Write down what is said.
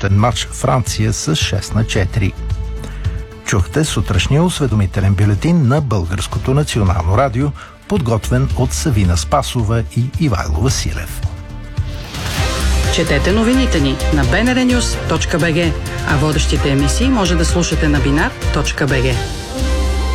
нощен матч Франция с 6-4. Чухте сутрешния осведомителен бюлетин на Българското национално радио, подготвен от Савина Спасова и Ивайло Василев. Четете новините ни на bnrnews.bg, а водещите емисии може да слушате на binar.bg.